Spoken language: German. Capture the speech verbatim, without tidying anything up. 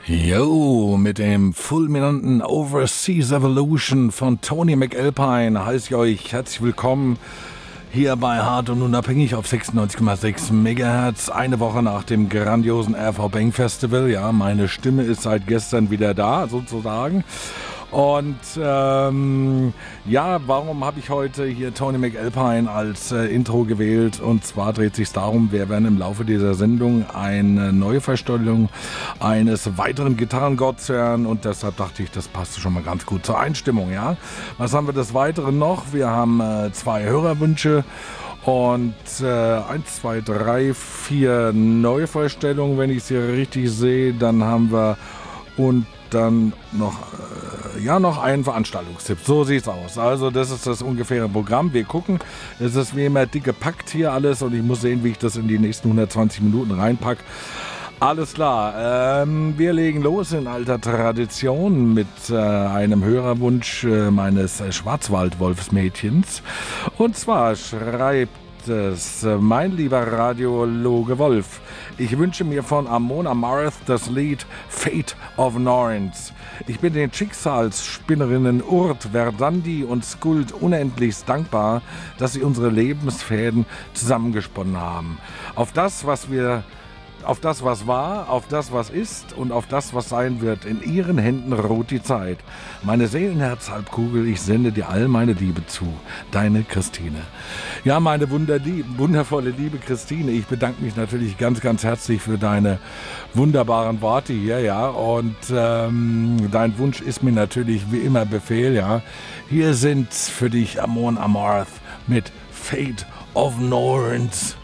Yo, mit dem fulminanten Overseas Evolution von Tony McAlpine heiße ich euch herzlich willkommen hier bei Hart und Unabhängig auf sechsundneunzig Komma sechs Megahertz. Eine Woche nach dem grandiosen R V Bang Festival. Ja, meine Stimme ist seit gestern wieder da, sozusagen. Und ähm, ja, warum habe ich heute hier Tony McAlpine als äh, Intro gewählt? Und zwar dreht sich darum, wir werden im Laufe dieser Sendung eine neue Verstellung eines weiteren Gitarrengotts hören. Und deshalb dachte ich, das passt schon mal ganz gut zur Einstimmung. Ja, was haben wir des Weiteren noch? Wir haben äh, zwei Hörerwünsche. Und äh, eins, zwei, drei, vier Neuvorstellungen, wenn ich sie richtig sehe. Dann haben wir und dann noch, äh, ja, noch einen Veranstaltungstipp. So sieht's aus. Also das ist das ungefähre Programm. Wir gucken. Es ist wie immer dick gepackt hier alles und ich muss sehen, wie ich das in die nächsten hundertzwanzig Minuten reinpacke. Alles klar. Ähm, wir legen los in alter Tradition mit äh, einem Hörerwunsch äh, meines äh, Schwarzwald-Wolfsmädchens. Und zwar schreibt es äh, mein lieber Radiologe Wolf. Ich wünsche mir von Amon Amarth das Lied Fate of Norns. Ich bin den Schicksalsspinnerinnen Urt, Verdandi und Skuld unendlichst dankbar, dass sie unsere Lebensfäden zusammengesponnen haben. Auf das, was wir Auf das, was war, auf das, was ist und auf das, was sein wird. In ihren Händen ruht die Zeit. Meine Seelenherz-Halbkugel, ich sende dir all meine Liebe zu. Deine Christine. Ja, meine wunderlie- wundervolle liebe Christine, ich bedanke mich natürlich ganz, ganz herzlich für deine wunderbaren Worte hier, ja. Und ähm, dein Wunsch ist mir natürlich wie immer Befehl, ja. Hier sind für dich Amon Amarth mit Fate of Norns.